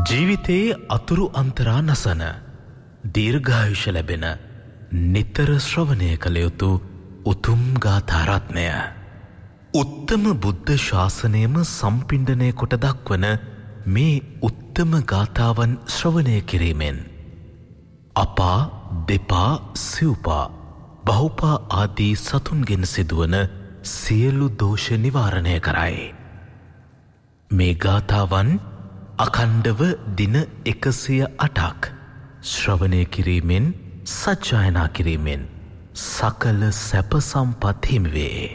ජීවිතයේ අතුරු අන්තරා නසන දීර්ඝායුෂ ලැබෙන නිතර ශ්‍රවණය කළ යුතු උතුම් ගාථා රත්නය. උත්තම බුද්ධ ශාසනයම සම්පිණ්ඩනය කොට දක්වන මේ උත්තම ගාථාවන් ශ්‍රවණය කිරීමෙන් අපා දෙපා සිව්පා බහුපා ආදී සතුන්ගෙන් සිදුවන සියලු දෝෂ නිවාරණය කරයි. මේ ගාථාවන් අඛණ්ඩව දින 108ක් ශ්‍රවණය කිරීමෙන් සජ්ජායනා කිරීමෙන් සකල සැප සම්පත් හිමි වේ.